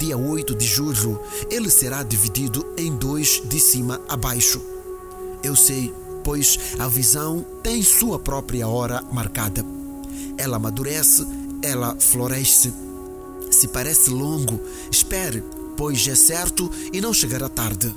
dia 8 de julho, ele será dividido em dois de cima a baixo. Eu sei, pois a visão tem sua própria hora marcada. Ela amadurece, ela floresce. Se parece longo, espere, pois é certo e não chegará tarde.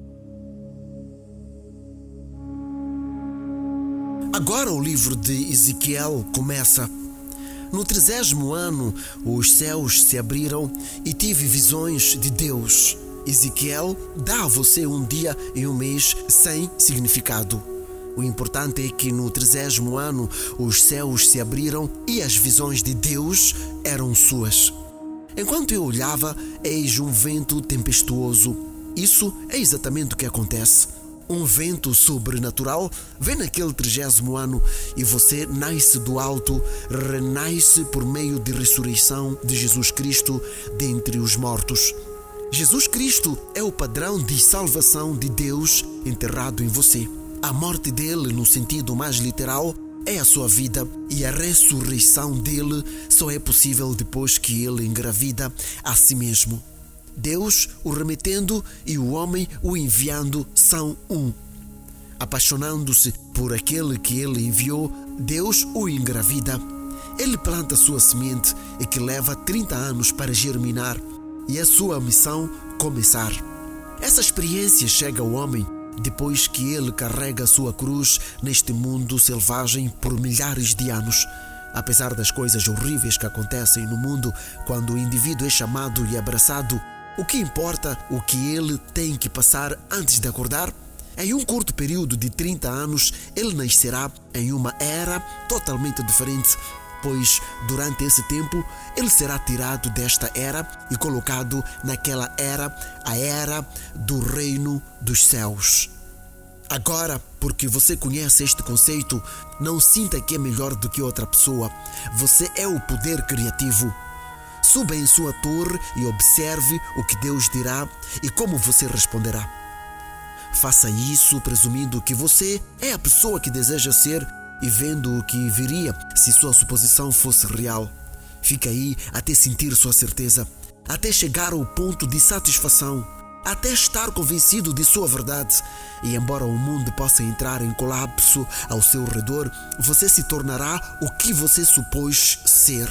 Agora o livro de Ezequiel começa. No 30º ano, os céus se abriram e tive visões de Deus. Ezequiel dá a você um dia e um mês sem significado. O importante é que no 30º ano os céus se abriram e as visões de Deus eram suas. Enquanto eu olhava, eis um vento tempestuoso. Isso é exatamente o que acontece. Um vento sobrenatural vem naquele 30º ano e você nasce do alto, renasce por meio de ressurreição de Jesus Cristo dentre os mortos. Jesus Cristo é o padrão de salvação de Deus enterrado em você. A morte dele, no sentido mais literal, é a sua vida, e a ressurreição dele só é possível depois que ele engravida a si mesmo. Deus o remetendo e o homem o enviando são um. Apaixonando-se por aquele que ele enviou, Deus o engravida. Ele planta sua semente e que leva 30 anos para germinar e a sua missão começar. Essa experiência chega ao homem depois que ele carrega sua cruz neste mundo selvagem por milhares de anos. Apesar das coisas horríveis que acontecem no mundo quando o indivíduo é chamado e abraçado, o que importa o que ele tem que passar antes de acordar? Em um curto período de 30 anos, ele nascerá em uma era totalmente diferente, pois durante esse tempo ele será tirado desta era e colocado naquela era, a era do reino dos céus. Agora, porque você conhece este conceito, não sinta que é melhor do que outra pessoa. Você é o poder criativo. Suba em sua torre e observe o que Deus dirá e como você responderá. Faça isso presumindo que você é a pessoa que deseja ser e vendo o que viria se sua suposição fosse real. Fica aí até sentir sua certeza, até chegar ao ponto de satisfação, até estar convencido de sua verdade. E embora o mundo possa entrar em colapso ao seu redor, você se tornará o que você supôs ser.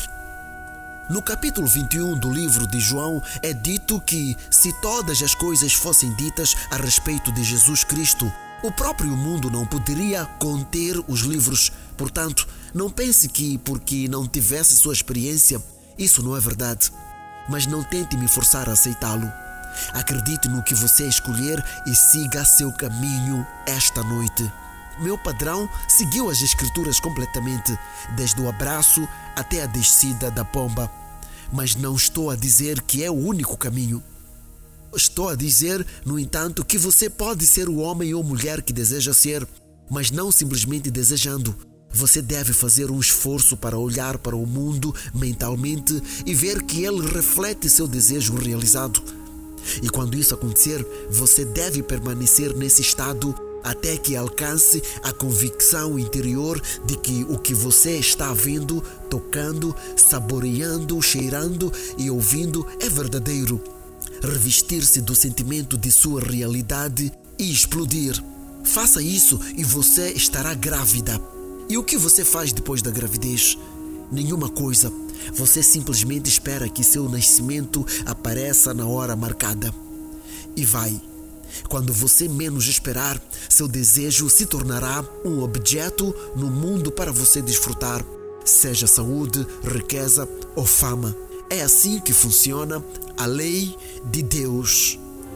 No capítulo 21 do livro de João é dito que, se todas as coisas fossem ditas a respeito de Jesus Cristo, o próprio mundo não poderia conter os livros. Portanto, não pense que, porque não tivesse sua experiência, isso não é verdade. Mas não tente me forçar a aceitá-lo. Acredite no que você escolher e siga seu caminho esta noite. Meu padrão seguiu as escrituras completamente, desde o abraço até a descida da pomba. Mas não estou a dizer que é o único caminho. Estou a dizer, no entanto, que você pode ser o homem ou mulher que deseja ser, mas não simplesmente desejando. Você deve fazer um esforço para olhar para o mundo mentalmente e ver que ele reflete seu desejo realizado. E quando isso acontecer, você deve permanecer nesse estado até que alcance a convicção interior de que o que você está vendo, tocando, saboreando, cheirando e ouvindo é verdadeiro. Revestir-se do sentimento de sua realidade e explodir. Faça isso e você estará grávida. E o que você faz depois da gravidez? Nenhuma coisa. Você simplesmente espera que seu nascimento apareça na hora marcada. E vai. Quando você menos esperar, seu desejo se tornará um objeto no mundo para você desfrutar, seja saúde, riqueza ou fama. É assim que funciona a lei de Deus.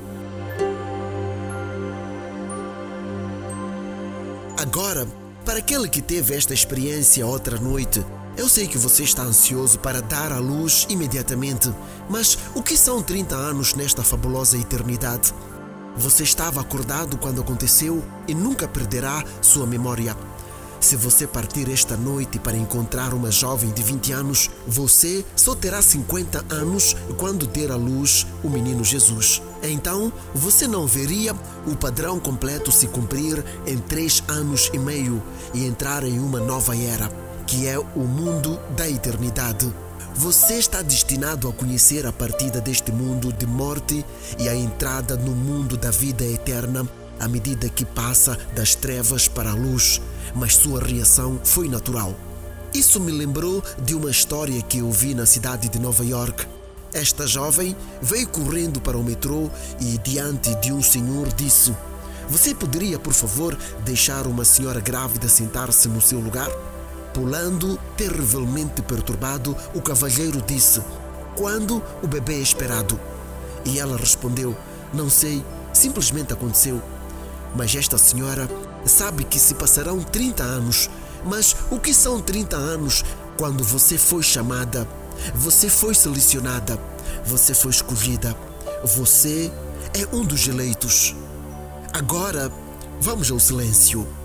Agora, para aquele que teve esta experiência outra noite, eu sei que você está ansioso para dar à luz imediatamente, mas o que são 30 anos nesta fabulosa eternidade? Você estava acordado quando aconteceu e nunca perderá sua memória. Se você partir esta noite para encontrar uma jovem de 20 anos, você só terá 50 anos quando der à luz o menino Jesus. Então, você não veria o padrão completo se cumprir em 3 anos e meio e entrar em uma nova era, que é o mundo da eternidade. Você está destinado a conhecer a partida deste mundo de morte e a entrada no mundo da vida eterna à medida que passa das trevas para a luz, mas sua reação foi natural. Isso me lembrou de uma história que eu vi na cidade de Nova York. Esta jovem veio correndo para o metrô e, diante de um senhor, disse: "Você poderia, por favor, deixar uma senhora grávida sentar-se no seu lugar?" Pulando, terrivelmente perturbado, o cavalheiro disse: "Quando o bebê é esperado?" E ela respondeu: "Não sei, simplesmente aconteceu." Mas esta senhora sabe que se passarão 30 anos. Mas o que são 30 anos quando você foi chamada, você foi selecionada, você foi escolhida, você é um dos eleitos? Agora, vamos ao silêncio.